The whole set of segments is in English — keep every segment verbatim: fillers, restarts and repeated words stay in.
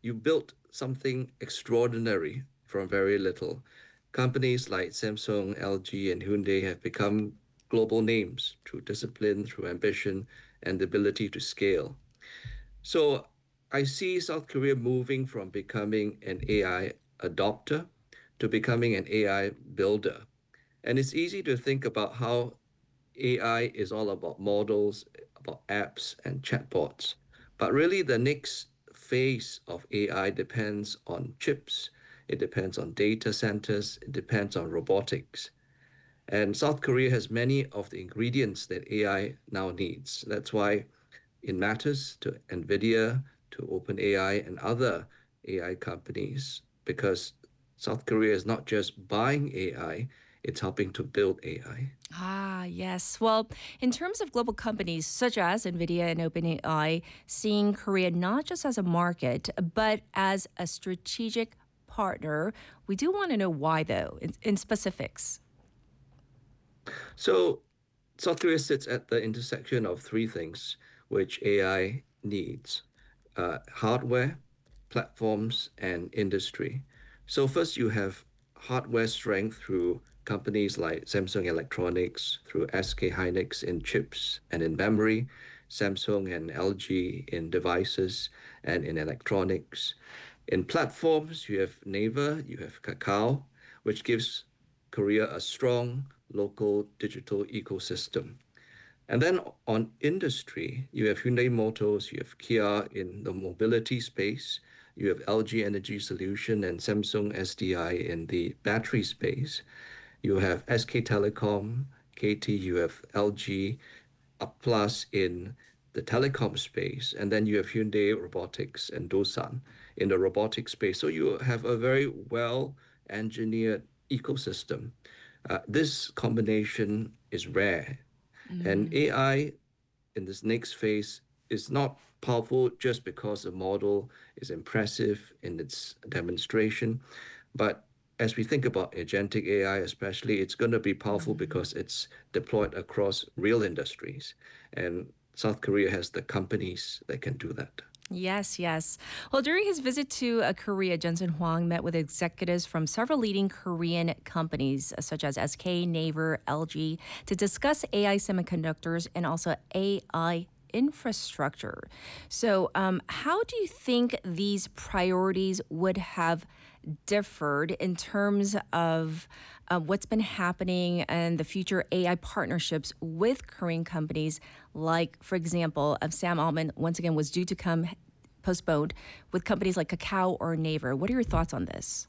you built something extraordinary from very little. Companies like Samsung, L G, and Hyundai have become global names through discipline, through ambition, and the ability to scale. So I see South Korea moving from becoming an A I adopter to becoming an A I builder. And it's easy to think about how A I is all about models, about apps and chatbots. But really, the next phase of A I depends on chips, it depends on data centers, it depends on robotics. And South Korea has many of the ingredients that A I now needs. That's why it matters to NVIDIA, to OpenAI, and other A I companies because South Korea is not just buying A I, it's helping to build A I. Ah, yes. Well, in terms of global companies such as NVIDIA and OpenAI, seeing Korea not just as a market, but as a strategic partner, we do want to know why, though, in, in specifics. So South Korea sits at the intersection of three things which A I needs uh, hardware, platforms, and industry. So, first, you have hardware strength through companies like Samsung Electronics, through S K Hynix in chips and in memory, Samsung and L G in devices and in electronics. In platforms, you have Naver, you have Kakao, which gives Korea a strong local digital ecosystem. And then on industry, you have Hyundai Motors, you have Kia in the mobility space, you have L G Energy Solution and Samsung S D I in the battery space. You have S K Telecom, K T, you have L G, Plus in the telecom space, and then you have Hyundai Robotics and Dosan in the robotics space. So you have a very well engineered ecosystem. Uh, this combination is rare. And Mm. A I in this next phase is not powerful just because the model is impressive in its demonstration, but as we think about agentic A I, especially, it's going to be powerful Mm. because it's deployed across real industries. And South Korea has the companies that can do that. Yes, yes. Well, during his visit to uh, Korea, Jensen Huang met with executives from several leading Korean companies, uh, such as S K, Naver, L G, to discuss A I semiconductors and also A I infrastructure. So, um, how do you think these priorities would have differed in terms of uh, what's been happening and the future A I partnerships with Korean companies? Like, for example, uh, Sam Altman once again was due to come postponed with companies like Kakao or Naver. What are your thoughts on this?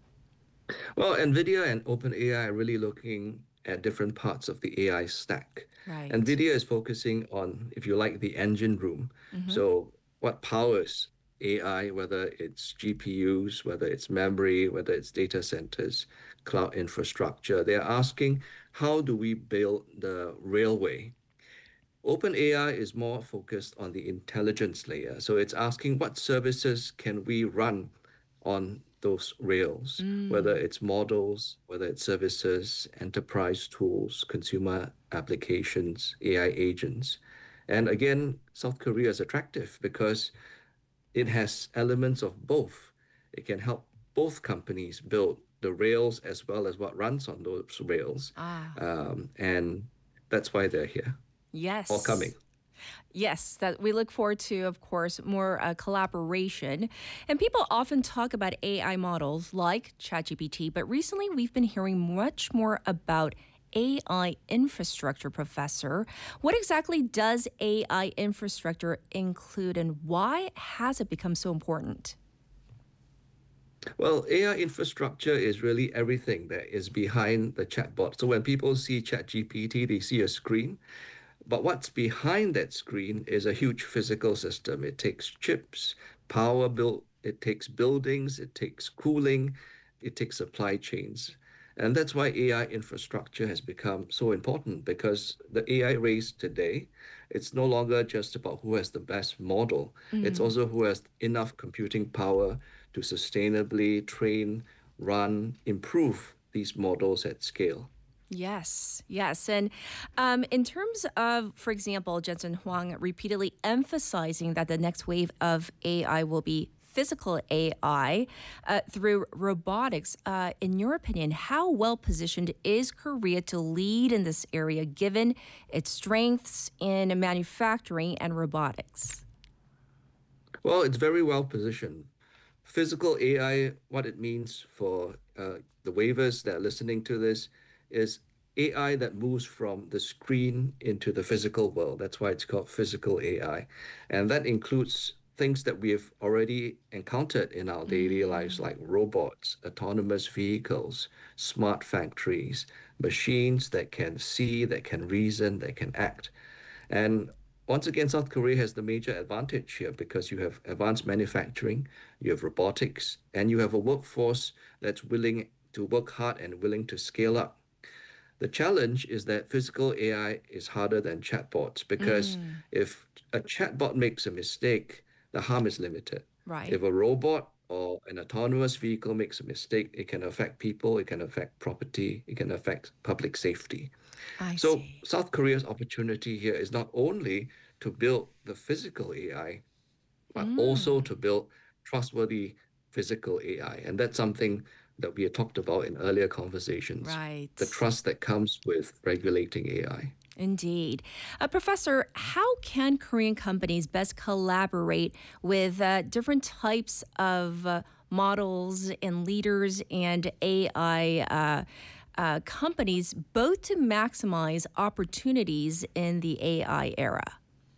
Well, NVIDIA and OpenAI are really looking at different parts of the A I stack. Right. NVIDIA is focusing on, if you like, the engine room. Mm-hmm. So, what powers A I, whether it's G P Us, whether it's memory, whether it's data centers, cloud infrastructure, they're asking, how do we build the railway? OpenAI is more focused on the intelligence layer. So it's asking what services can we run on those rails, whether Mm. it's models, whether it's services, enterprise tools, consumer applications, A I agents. And again, South Korea is attractive because it has elements of both. It can help both companies build the rails as well as what runs on those rails. Ah, Um, and that's why they're here or coming. yes. Yes, that we look forward to, of course, more uh, collaboration. And people often talk about A I models like ChatGPT, but recently we've been hearing much more about A I infrastructure, Professor. What exactly does A I infrastructure include, and why has it become so important? Well, A I infrastructure is really everything that is behind the chatbot. So when people see ChatGPT, they see a screen. But what's behind that screen is a huge physical system. It takes chips, power build, it takes buildings, it takes cooling, it takes supply chains. And that's why A I infrastructure has become so important because the A I race today, it's no longer just about who has the best model. It's Mm. also who has enough computing power to sustainably train, run, improve these models at scale. Yes, yes. And um, in terms of, for example, Jensen Huang repeatedly emphasizing that the next wave of A I will be physical A I uh, through robotics. Uh, in your opinion, how well positioned is Korea to lead in this area given its strengths in manufacturing and robotics? Well, it's very well positioned. Physical A I, what it means for uh, the waivers that are listening to this is A I that moves from the screen into the physical world. That's why it's called physical A I. And that includes things that we have already encountered in our daily lives, Mm, like robots, autonomous vehicles, smart factories, machines that can see, that can reason, that can act. And once again, South Korea has the major advantage here because you have advanced manufacturing, you have robotics, and you have a workforce that's willing to work hard and willing to scale up. The challenge is that physical A I is harder than chatbots because mm, if a chatbot makes a mistake, the harm is limited. right. If a robot or an autonomous vehicle makes a mistake, it can affect people, it can affect property, it can affect public safety. I So see. South Korea's opportunity here is not only to build the physical A I, but also Mm, to build trustworthy physical A I. And that's something that we had talked about in earlier conversations, the right. trust that comes with regulating A I. Indeed. Uh, Professor, how can Korean companies best collaborate with uh, different types of uh, models and leaders and A I uh, uh, companies, both to maximize opportunities in the A I era?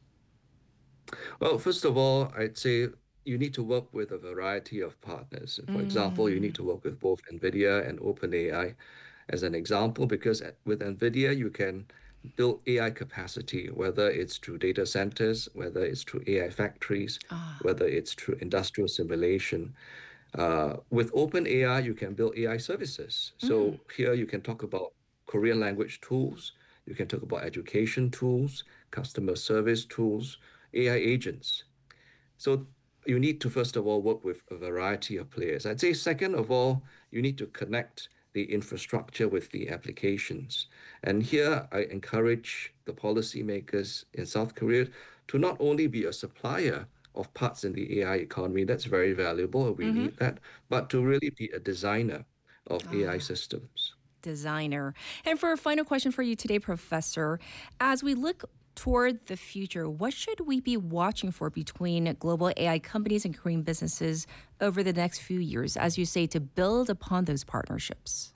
Well, first of all, I'd say you need to work with a variety of partners. For example, you need Mm, to work with both NVIDIA and OpenAI as an example, because at- with NVIDIA, you can build A I capacity, whether it's through data centers, whether it's through A I factories, ah, whether it's through industrial simulation. Uh, with OpenAI, you can build A I services. mm, So here you can talk about Korean language tools, you can talk about education tools, customer service tools, A I agents. So you need to, first of all, work with a variety of players. I'd say, second of all, you need to connect the infrastructure with the applications. And here I encourage the policymakers in South Korea to not only be a supplier of parts in the A I economy, that's very valuable, we mm-hmm. need that, but to really be a designer of A I Ah. systems. Designer. And for a final question for you today, Professor, as we look toward the future, what should we be watching for between global A I companies and Korean businesses over the next few years, as you say, to build upon those partnerships?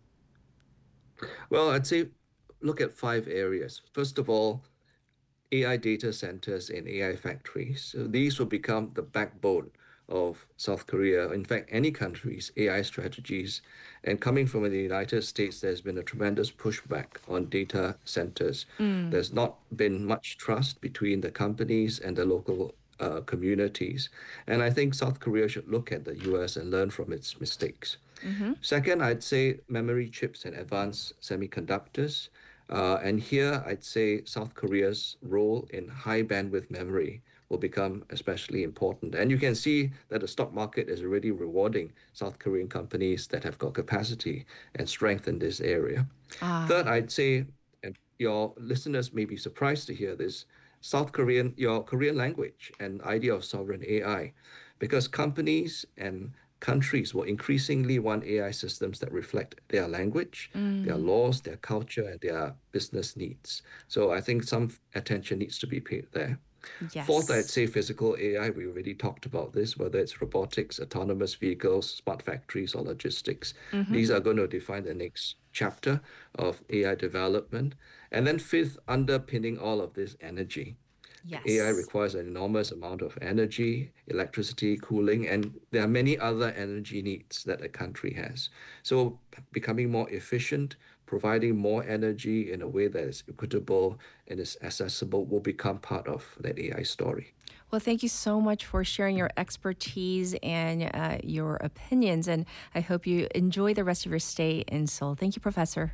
Well, I'd say look at five areas. First of all, A I data centers and A I factories. So these will become the backbone of South Korea, in fact, any country's A I strategies. And coming from the United States, there's been a tremendous pushback on data centers. Mm, There's not been much trust between the companies and the local uh, communities. And I think South Korea should look at the U S and learn from its mistakes. mm-hmm. Second, I'd say memory chips and advanced semiconductors. Uh, and here, I'd say South Korea's role in high bandwidth memory will become especially important. And you can see that the stock market is already rewarding South Korean companies that have got capacity and strength in this area. Third, Ah, I'd say, and your listeners may be surprised to hear this, South Korean, your Korean language and idea of sovereign A I, because companies and countries will increasingly want A I systems that reflect their language, their mm, laws, their culture, and their business needs. So I think some attention needs to be paid there. Fourth, I'd yes. say physical A I. We already talked about this, whether it's robotics, autonomous vehicles, smart factories, or logistics. Mm-hmm. These are going to define the next chapter of A I development. And then fifth, underpinning all of this, energy. A I Yes. requires an enormous amount of energy, electricity, cooling, and there are many other energy needs that a country has. So becoming more efficient, providing more energy in a way that is equitable and is accessible will become part of that A I story. Well, thank you so much for sharing your expertise and uh, your opinions. And I hope you enjoy the rest of your stay in Seoul. Thank you, Professor.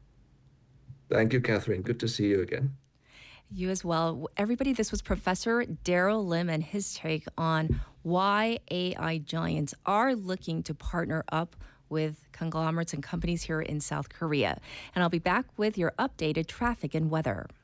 Thank you, Catherine. Good to see you again. You as well. Everybody, this was Professor Daryl Lim and his take on why A I giants are looking to partner up with conglomerates and companies here in South Korea. And I'll be back with your updated traffic and weather.